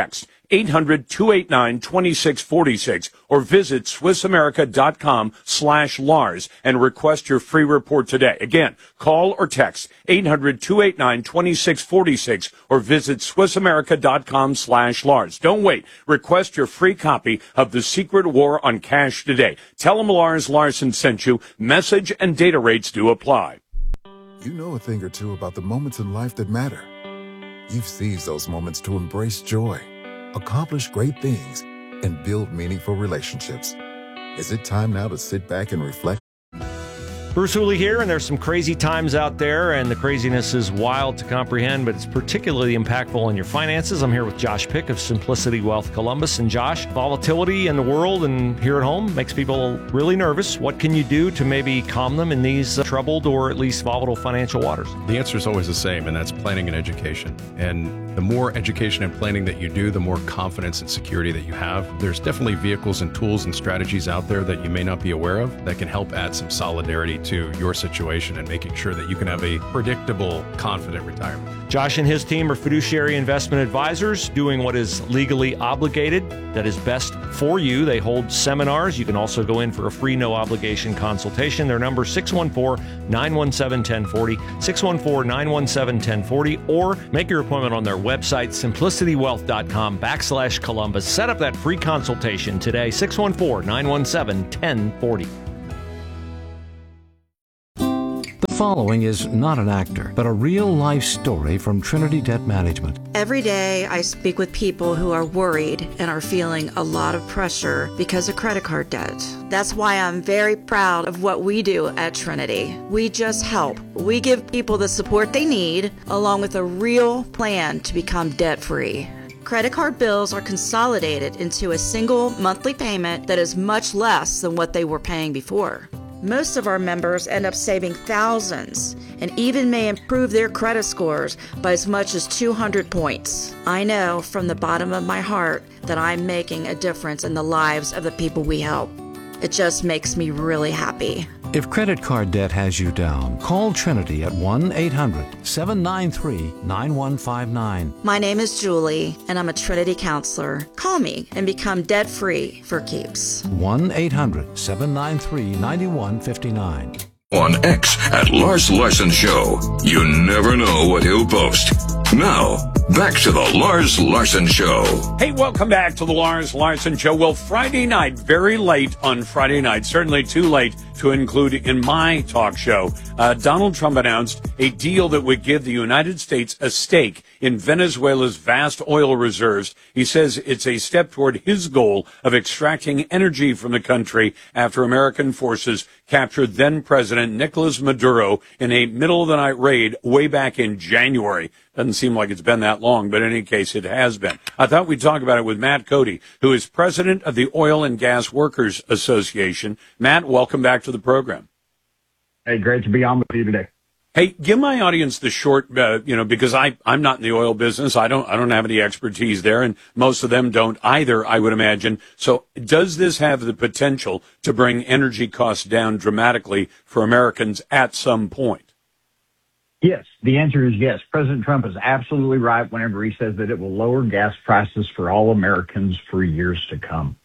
Speaker 1: eight hundred, two eight nine, two six four six, or visit SwissAmerica.com slash Lars and request your free report today. Again, call or text eight hundred, two eight nine, two six four six or visit SwissAmerica.com slash Lars. Don't wait. Request your free copy of The Secret War on Cash today. Tell them Lars Larson sent you. Message and data rates do apply.
Speaker 14: You know a thing or two about the moments in life that matter. You've seized those moments to embrace joy, accomplish great things, and build meaningful relationships. Is it time now to sit back and reflect?
Speaker 7: Bruce Hooley here, and there's some crazy times out there, and the craziness is wild to comprehend, but it's particularly impactful on your finances. I'm here with Josh Pick of Simplicity Wealth Columbus. And Josh, volatility in the world and here at home makes people really nervous. What can you do to maybe calm them in these uh, troubled or at least volatile financial waters?
Speaker 8: The answer is always the same, and that's planning and education. And the more education and planning that you do, the more confidence and security that you have. There's definitely vehicles and tools and strategies out there that you may not be aware of that can help add some solidarity to your situation and making sure that you can have a predictable, confident retirement.
Speaker 7: Josh and his team are fiduciary investment advisors doing what is legally obligated, that is best for you. They hold seminars. You can also go in for a free no-obligation consultation. Their number is six one four, nine one seven, one zero four zero, six one four, nine one seven, one zero four zero, or make your appointment on their website, simplicitywealth.com backslash Columbus. Set up that free consultation today, six one four, nine one seven, one zero four zero.
Speaker 10: The following is not an actor, but a real-life story from Trinity Debt Management.
Speaker 15: Every day I speak with people who are worried and are feeling a lot of pressure because of credit card debt. That's why I'm very proud of what we do at Trinity. We just help. We give people the support they need, along with a real plan to become debt-free. Credit card bills are consolidated into a single monthly payment that is much less than what they were paying before. Most of our members end up saving thousands and even may improve their credit scores by as much as two hundred points. I know from the bottom of my heart that I'm making a difference in the lives of the people we help. It just makes me really happy.
Speaker 10: If credit card debt has you down, call Trinity at one eight hundred, seven nine three, nine one five nine.
Speaker 15: My name is Julie, and I'm a Trinity counselor. Call me and become debt-free for keeps.
Speaker 10: one eight hundred, seven nine three, nine one five nine.
Speaker 13: On X at Lars Larson Show. You never know what he'll post. Now, back to the Lars Larson Show.
Speaker 1: Hey, welcome back to the Lars Larson Show. Well, Friday night, very late on Friday night, certainly too late to include in my talk show, uh, Donald Trump announced a deal that would give the United States a stake in Venezuela's vast oil reserves. He says it's a step toward his goal of extracting energy from the country after American forces captured then-President Nicolas Maduro in a middle-of-the-night raid way back in January. Doesn't seem like it's been that long, but in any case, it has been. I thought we'd talk about it with Matt Cody, who is president of the Oil and Gas Workers Association. Matt, welcome back to the program.
Speaker 16: Hey, great to be on with you today.
Speaker 1: Hey, give my audience the short, uh, you know, because I, I'm not in the oil business. I don't, I don't have any expertise there, and most of them don't either, I would imagine. So does this have the potential to bring energy costs down dramatically for Americans at some point?
Speaker 16: Yes, the answer is yes. President Trump is absolutely right whenever he says that it will lower gas prices for all Americans for years to come.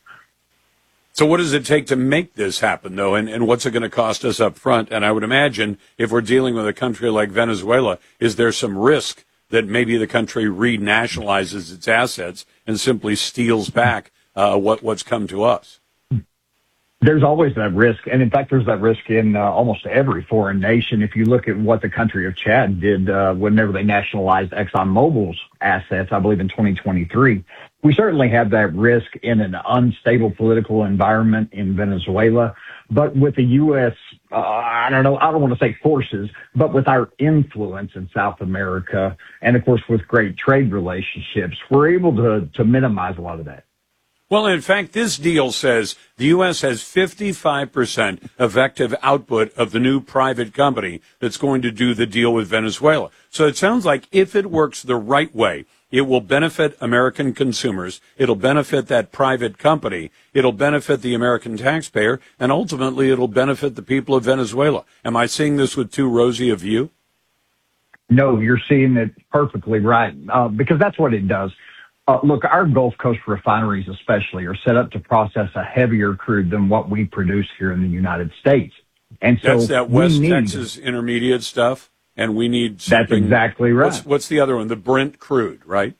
Speaker 1: So what does it take to make this happen, though, and, and what's it going to cost us up front? And I would imagine if we're dealing with a country like Venezuela, is there some risk that maybe the country renationalizes its assets and simply steals back uh, what what's come to us?
Speaker 16: There's always that risk, and in fact, there's that risk in uh, almost every foreign nation. If you look at what the country of Chad did uh, whenever they nationalized ExxonMobil's assets, I believe in twenty twenty-three, we certainly have that risk in an unstable political environment in Venezuela. But with the U S, uh, I don't know, I don't want to say forces, but with our influence in South America, and of course with great trade relationships, we're able to, to minimize a lot of that.
Speaker 1: Well, in fact, this deal says the U S has fifty-five percent effective output of the new private company that's going to do the deal with Venezuela. So it sounds like if it works the right way, it will benefit American consumers. It'll benefit that private company. It'll benefit the American taxpayer. And ultimately, it'll benefit the people of Venezuela. Am I seeing this with too rosy a view?
Speaker 16: No, you're seeing it perfectly right, uh, because that's what it does. Uh, look, our Gulf Coast refineries especially are set up to process a heavier crude than what we produce here in the United States. And so
Speaker 1: that's that West
Speaker 16: need,
Speaker 1: Texas intermediate stuff, and we need something.
Speaker 16: That's exactly right.
Speaker 1: What's, what's the other one? The Brent crude, right?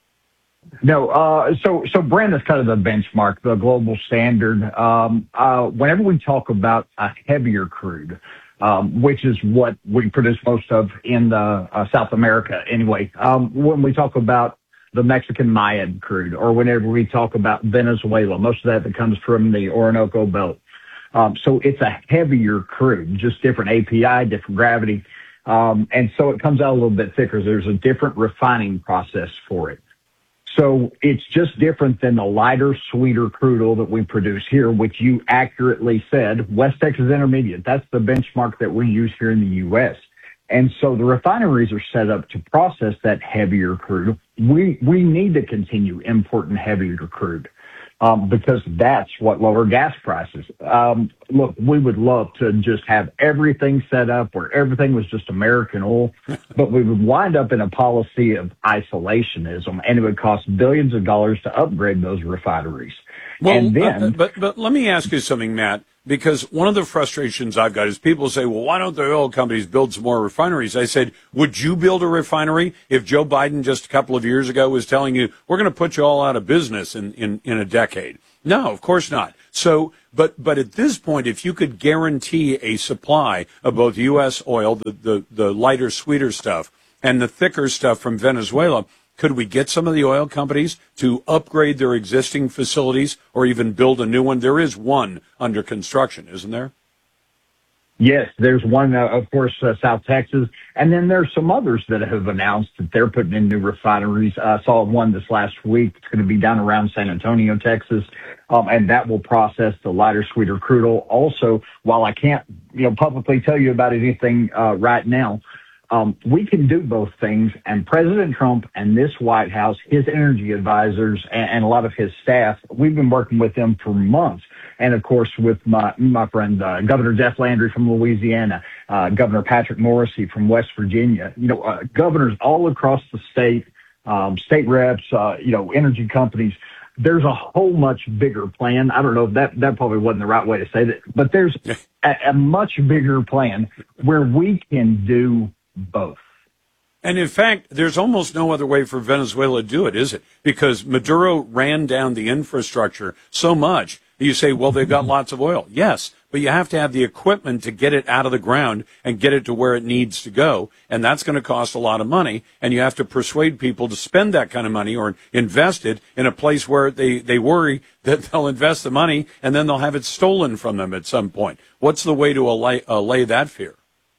Speaker 16: No, uh, so so Brent is kind of the benchmark, the global standard. Um, uh, whenever we talk about a heavier crude, um, which is what we produce most of in the, uh, South America anyway, um, when we talk about the Mexican Mayan crude, or whenever we talk about Venezuela, most of that that comes from the Orinoco Belt. Um, so it's a heavier crude, just different A P I, different gravity. Um, and so it comes out a little bit thicker. There's a different refining process for it. So it's just different than the lighter, sweeter crude oil that we produce here, which you accurately said, West Texas Intermediate. That's the benchmark that we use here in the U S. And so the refineries are set up to process that heavier crude. We we need to continue importing heavier crude um, because that's what lower gas prices. Um, look, we would love to just have everything set up where everything was just American oil, but we would wind up in a policy of isolationism, and it would cost billions of dollars to upgrade those refineries.
Speaker 1: Well,
Speaker 16: and then,
Speaker 1: uh, but but let me ask you something, Matt. Because one of the frustrations I've got is people say, well, why don't the oil companies build some more refineries? I said, would you build a refinery if Joe Biden just a couple of years ago was telling you, we're going to put you all out of business in, in, in a decade? No, of course not. So, but, but at this point, if you could guarantee a supply of both U S oil, the, the, the lighter, sweeter stuff, and the thicker stuff from Venezuela, could we get some of the oil companies to upgrade their existing facilities or even build a new one? There is one under construction, isn't there?
Speaker 16: Yes, there's one, uh, of course, uh, South Texas. And then there's some others that have announced that they're putting in new refineries. I uh, saw one this last week. It's going to be down around San Antonio, Texas. Um, and that will process the lighter, sweeter crude oil. Also, while I can't, you know, publicly tell you about anything uh, right now, Um, we can do both things, and President Trump and this White House, his energy advisors, and, and a lot of his staff, we've been working with them for months. And, of course, with my my friend uh, Governor Jeff Landry from Louisiana, uh, Governor Patrick Morrisey from West Virginia, you know, uh, governors all across the state, um, state reps, uh, you know, energy companies. There's a whole much bigger plan. I don't know if that, that probably wasn't the right way to say that, but there's a, a much bigger plan where we can do both.
Speaker 1: And in fact, there's almost no other way for Venezuela to do it, is it? Because Maduro ran down the infrastructure so much. You say, well, they've got lots of oil. Yes, but you have to have the equipment to get it out of the ground and get it to where it needs to go. And that's going to cost a lot of money. And you have to persuade people to spend that kind of money or invest it in a place where they, they worry that they'll invest the money and then they'll have it stolen from them at some point. What's the way to allay, allay that fear?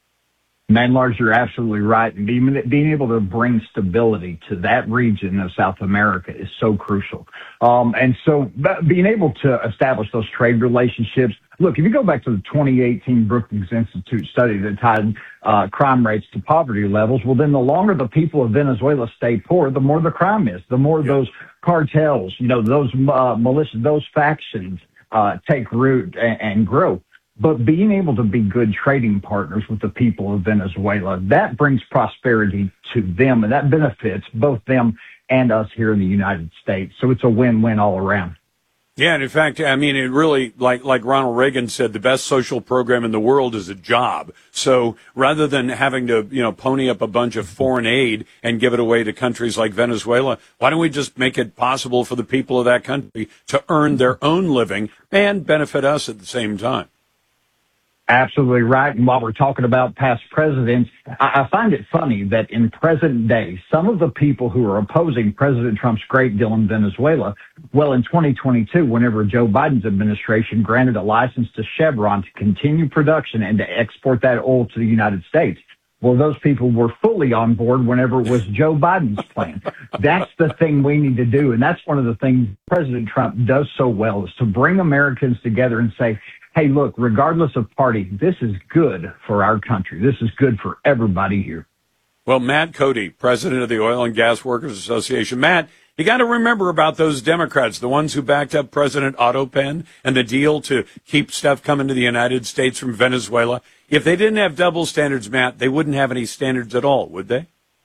Speaker 16: Man, Lars, you're absolutely right. And being, being able to bring stability to that region of South America is so crucial. Um, and so being able to establish those trade relationships. Look, if you go back to the twenty eighteen Brookings Institute study that tied uh, crime rates to poverty levels, well, then the longer the people of Venezuela stay poor, the more the crime is, the more those cartels, you know, those uh, militias, those factions uh, take root and, and grow. But being able to be good trading partners with the people of Venezuela, that brings prosperity to them, and that benefits both them and us here in the United States. So it's a win-win all around.
Speaker 1: Yeah, and in fact, I mean, it really, like like Ronald Reagan said, the best social program in the world is a job. So rather than having to, you know, pony up a bunch of foreign aid and give it away to countries like Venezuela, why don't we just make it possible for the people of that country to earn their own living and benefit us at the same time?
Speaker 16: Absolutely right. And while we're talking about past presidents, I, I find it funny that in present day, some of the people who are opposing President Trump's great deal in Venezuela, well, in twenty twenty-two, whenever Joe Biden's administration granted a license to Chevron to continue production and to export that oil to the United States, well, those people were fully on board whenever it was Joe Biden's plan. That's the thing we need to do. And that's one of the things President Trump does so well, is to bring Americans together and say, hey, look, regardless of party, this is good for our country. This is good for everybody here.
Speaker 1: Well, Matt Cody, president of the Oil and Gas Workers Association. Matt, you got to remember about those Democrats, the ones who backed up President Otto Penn and the deal to keep stuff coming to the United States from Venezuela. If they didn't have double standards, Matt, they wouldn't have any standards at all, would they?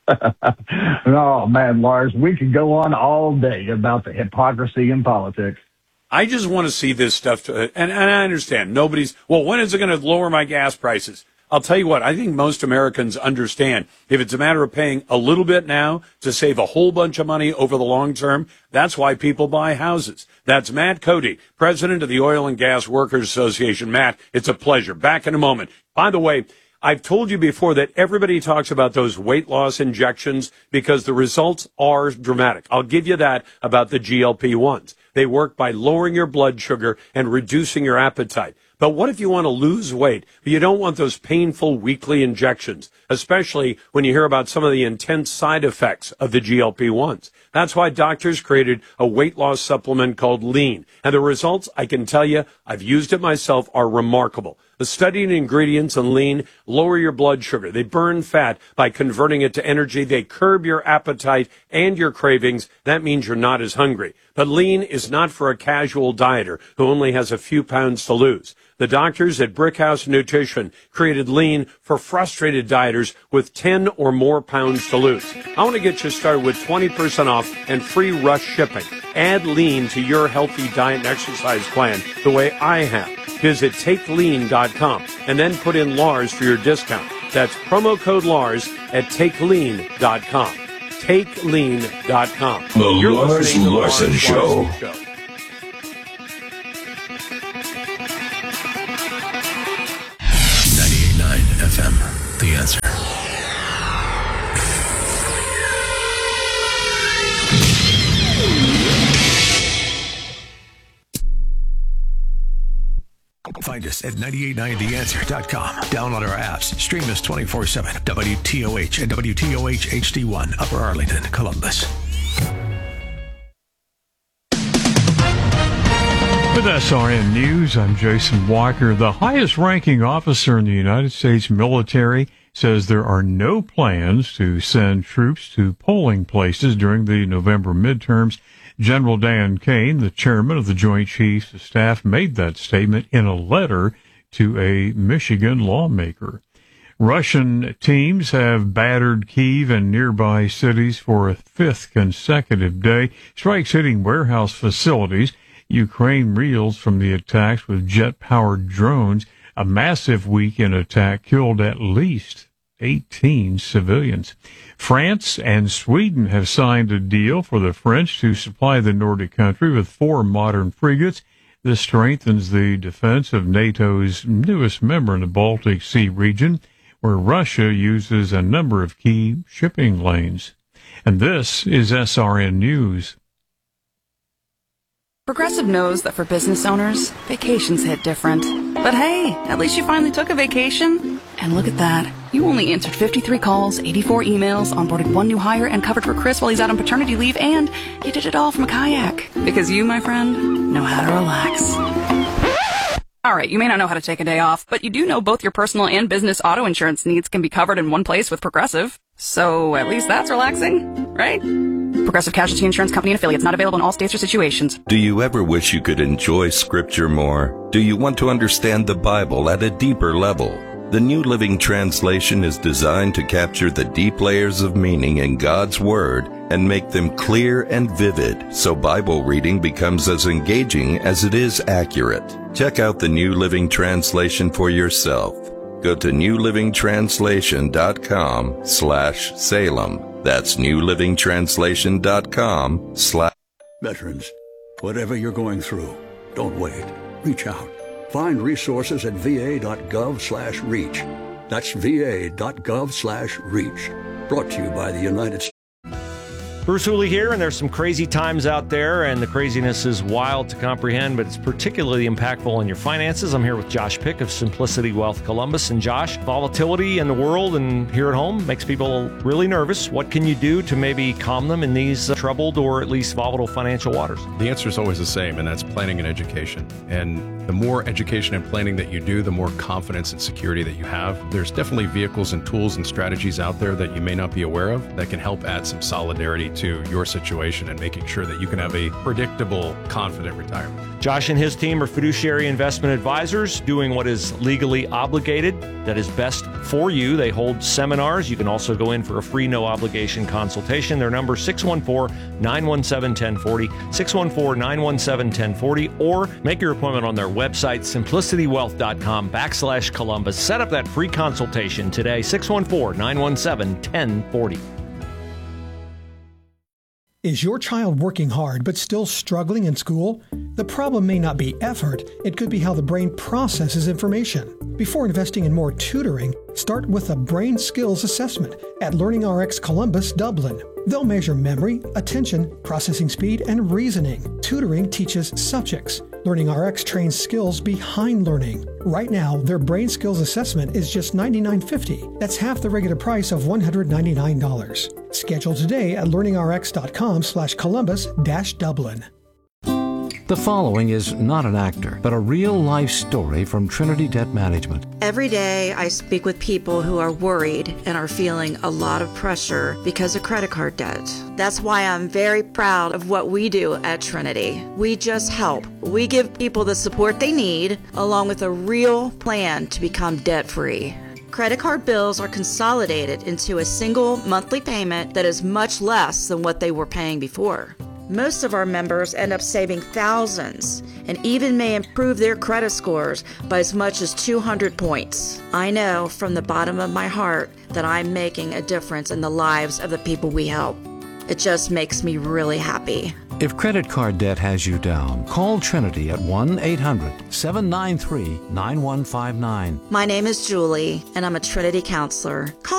Speaker 16: Oh, man, Lars, we could go on all day about the hypocrisy in politics.
Speaker 1: I just want to see this stuff, to, and, and I understand nobody's, well, when is it going to lower my gas prices? I'll tell you what, I think most Americans understand if it's a matter of paying a little bit now to save a whole bunch of money over the long term, that's why people buy houses. That's Matt Cody, president of the Oil and Gas Workers Association. Matt, it's a pleasure. Back in a moment. By the way, I've told you before that everybody talks about those weight loss injections because the results are dramatic. I'll give you that about the G L P ones. They work by lowering your blood sugar and reducing your appetite. But what if you want to lose weight, but you don't want those painful weekly injections, especially when you hear about some of the intense side effects of the G L P ones? That's why doctors created a weight loss supplement called Lean. And the results, I can tell you, I've used it myself, are remarkable. The studied ingredients in Lean lower your blood sugar. They burn fat by converting it to energy. They curb your appetite and your cravings. That means you're not as hungry. But Lean is not for a casual dieter who only has a few pounds to lose. The doctors at Brickhouse Nutrition created Lean for frustrated dieters with ten or more pounds to lose. I want to get you started with twenty percent off and free rush shipping. Add Lean to your healthy diet and exercise plan the way I have. Visit take lean dot com and then put in Lars for your discount. That's promo code Lars at take lean dot com. take lean dot com.
Speaker 13: The You're Lars Larson Show. Larson Show.
Speaker 6: ninety-eight point nine F M, The Answer. Find us at nine eight nine the answer dot com. Download our apps. Stream us twenty-four seven. W T O H and W T O H H D one, Upper Arlington, Columbus.
Speaker 17: With S R N News, I'm Jason Walker. The highest-ranking officer in the United States military says there are no plans to send troops to polling places during the November midterms. General Dan Kane, the chairman of the Joint Chiefs of Staff, made that statement in a letter to a Michigan lawmaker. Russian teams have battered Kyiv and nearby cities for a fifth consecutive day, strikes hitting warehouse facilities. Ukraine reels from the attacks with jet-powered drones. A massive weekend attack killed at least eighteen civilians. France and Sweden have signed a deal for the French to supply the Nordic country with four modern frigates. This strengthens the defense of NATO's newest member in the Baltic Sea region, where Russia uses a number of key shipping lanes. And this is S R N News.
Speaker 18: Progressive knows that for business owners, vacations hit different. But hey, at least you finally took a vacation. And look at that. You only answered fifty-three calls, eighty-four emails, onboarded one new hire, and covered for Chris while he's out on paternity leave, and you did it all from a kayak. Because you, my friend, know how to relax. All right, you may not know how to take a day off, but you do know both your personal and business auto insurance needs can be covered in one place with Progressive. So at least that's relaxing, right? Progressive Casualty Insurance Company and affiliates, not available in all states or situations.
Speaker 20: Do you ever wish you could enjoy Scripture more? Do you want to understand the Bible at a deeper level? The New Living Translation is designed to capture the deep layers of meaning in God's Word and make them clear and vivid, so Bible reading becomes as engaging as it is accurate. Check out the New Living Translation for yourself. Go to new living translation dot com slash Salem. That's new living translation dot com slash
Speaker 21: Veterans, whatever you're going through, don't wait. Reach out. Find resources at va.gov slash reach. That's va.gov slash reach. Brought to you by the United States.
Speaker 7: Bruce Hooley here, and there's some crazy times out there, and the craziness is wild to comprehend, but it's particularly impactful in your finances. I'm here with Josh Pick of Simplicity Wealth Columbus. And Josh, volatility in the world and here at home makes people really nervous. What can you do to maybe calm them in these uh, troubled or at least volatile financial waters?
Speaker 8: The answer is always the same, and that's planning and education. And the more education and planning that you do, the more confidence and security that you have. There's definitely vehicles and tools and strategies out there that you may not be aware of that can help add some solidarity to your situation and making sure that you can have a predictable, confident retirement.
Speaker 7: Josh and his team are fiduciary investment advisors doing what is legally obligated, that is best for you. They hold seminars. You can also go in for a free no obligation consultation. Their number six one four, nine one seven, one oh four oh, six one four, nine one seven, one oh four oh, or make your appointment on their website, simplicitywealth.com backslash Columbus. Set up that free consultation today, six one four, nine one seven, one oh four oh.
Speaker 2: Is your child working hard but still struggling in school? The problem may not be effort, it could be how the brain processes information. Before investing in more tutoring, start with a brain skills assessment at LearningRx Columbus, Dublin. They'll measure memory, attention, processing speed, and reasoning. Tutoring teaches subjects. LearningRx trains skills behind learning. Right now, their brain skills assessment is just ninety-nine fifty. That's half the regular price of one hundred ninety-nine dollars. Schedule today at learningrx.com slash Columbus dash Dublin.
Speaker 10: The following is not an actor, but a real-life story from Trinity Debt Management.
Speaker 15: Every day I speak with people who are worried and are feeling a lot of pressure because of credit card debt. That's why I'm very proud of what we do at Trinity. We just help. We give people the support they need, along with a real plan to become debt-free. Credit card bills are consolidated into a single monthly payment that is much less than what they were paying before. Most of our members end up saving thousands and even may improve their credit scores by as much as two hundred points. I know from the bottom of my heart that I'm making a difference in the lives of the people we help. It just makes me really happy.
Speaker 10: If credit card debt has you down, call Trinity at one eight hundred, seven nine three, nine one five nine.
Speaker 15: My name is Julie, and I'm a Trinity counselor. Call